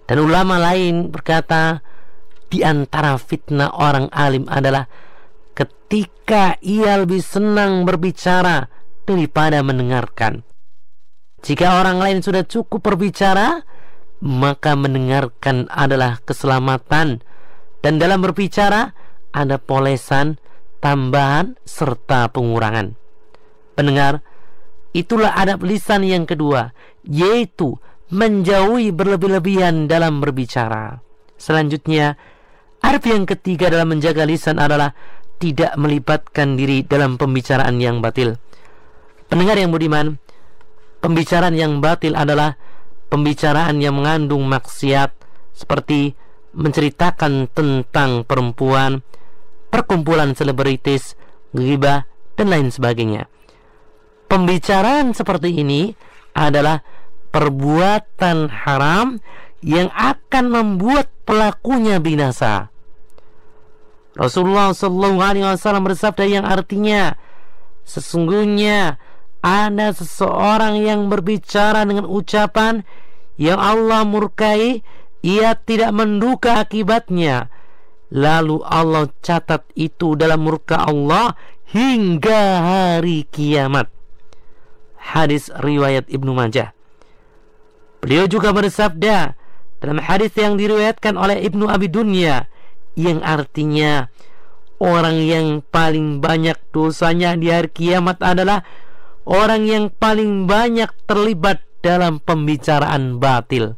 Dan ulama lain berkata, di antara fitnah orang alim adalah ketika ia lebih senang berbicara daripada mendengarkan. Jika orang lain sudah cukup berbicara, maka mendengarkan adalah keselamatan. Dan dalam berbicara ada polesan, tambahan, serta pengurangan. Pendengar, itulah adab lisan yang kedua, yaitu menjauhi berlebih-lebihan dalam berbicara. Selanjutnya, adab yang ketiga dalam menjaga lisan adalah tidak melibatkan diri dalam pembicaraan yang batil. Pendengar yang budiman, pembicaraan yang batil adalah pembicaraan yang mengandung maksiat, seperti menceritakan tentang perempuan, perkumpulan selebritis, ghibah, dan lain sebagainya. Pembicaraan seperti ini adalah perbuatan haram yang akan membuat pelakunya binasa. Rasulullah SAW bersabda yang artinya, sesungguhnya ada seseorang yang berbicara dengan ucapan yang Allah murkai, ia tidak menduga akibatnya, lalu Allah catat itu dalam murka Allah hingga hari kiamat. Hadis riwayat Ibnu Majah. Beliau juga bersabda dalam hadis yang diriwayatkan oleh Ibnu Abi Dunya, yang artinya orang yang paling banyak dosanya di hari kiamat adalah orang yang paling banyak terlibat dalam pembicaraan batil.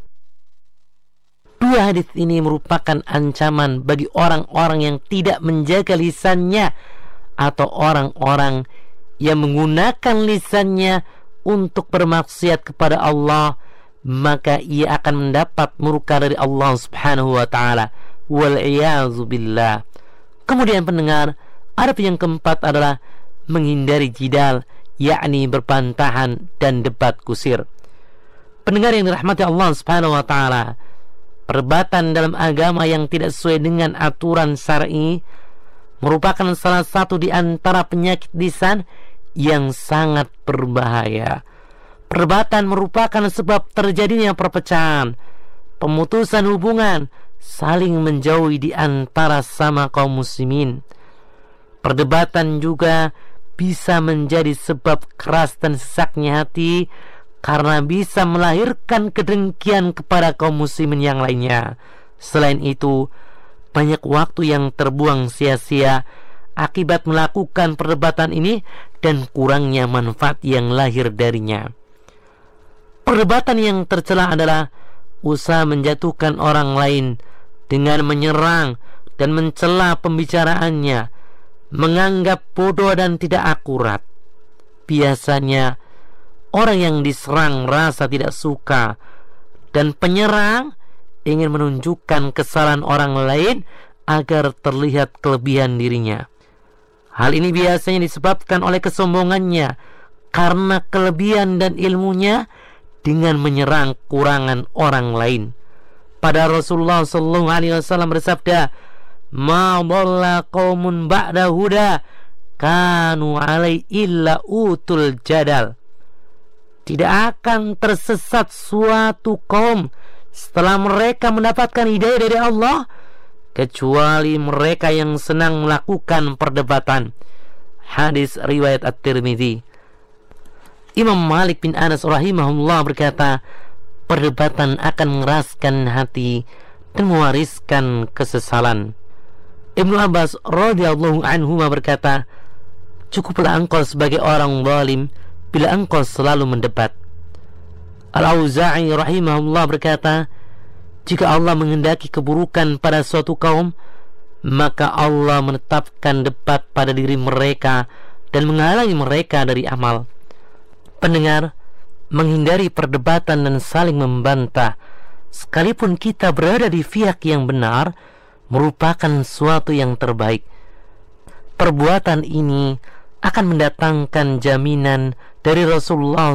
Dua hadis ini merupakan ancaman bagi orang-orang yang tidak menjaga lisannya atau orang-orang yang menggunakan lisannya untuk bermaksiat kepada Allah, maka ia akan mendapat murka dari Allah Subhanahu wa taala. Wal iyadzu billah. Kemudian pendengar, adab yang keempat adalah menghindari jidal, yakni berbantahan dan debat kusir. Pendengar yang dirahmati Allah Subhanahu wa taala, perdebatan dalam agama yang tidak sesuai dengan aturan syar'i merupakan salah satu di antara penyakit lisan yang sangat berbahaya. Perdebatan merupakan sebab terjadinya perpecahan, pemutusan hubungan, saling menjauhi di antara sama kaum muslimin. Perdebatan juga bisa menjadi sebab keras dan sesaknya hati, karena bisa melahirkan kedengkian kepada kaum muslimin yang lainnya. Selain itu, banyak waktu yang terbuang sia-sia akibat melakukan perdebatan ini dan kurangnya manfaat yang lahir darinya. Perdebatan yang tercela adalah usaha menjatuhkan orang lain dengan menyerang dan mencela pembicaraannya, menganggap bodoh dan tidak akurat. Biasanya orang yang diserang merasa tidak suka, dan penyerang ingin menunjukkan kesalahan orang lain agar terlihat kelebihan dirinya. Hal ini biasanya disebabkan oleh kesombongannya karena kelebihan dan ilmunya dengan menyerang kurangan orang lain. Pada Rasulullah SAW bersabda, "Ma dhalla qaumun ba'da huda kanu alai illa utul jadal." Tidak akan tersesat suatu kaum setelah mereka mendapatkan hidayah dari Allah, kecuali mereka yang senang melakukan perdebatan. Hadis riwayat At-Tirmidzi. Imam Malik bin Anas rahimahullah berkata, perdebatan akan mengeraskan hati dan mewariskan kesesalan. Ibnu Abbas radhiyallahu anhu berkata, cukuplah engkau sebagai orang zalim bila engkau selalu mendebat. Al-Auza'i rahimahullah berkata, jika Allah menghendaki keburukan pada suatu kaum, maka Allah menetapkan debat pada diri mereka dan menghalangi mereka dari amal. Pendengar, menghindari perdebatan dan saling membantah, sekalipun kita berada di pihak yang benar, merupakan suatu yang terbaik. Perbuatan ini akan mendatangkan jaminan dari Rasulullah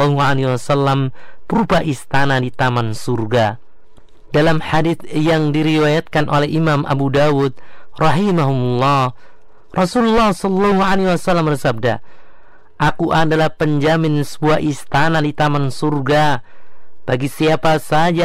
SAW berupa istana di taman surga. Dalam hadis yang diriwayatkan oleh Imam Abu Dawud rahimahullah, Rasulullah SAW bersabda, aku adalah penjamin sebuah istana di taman surga bagi siapa saja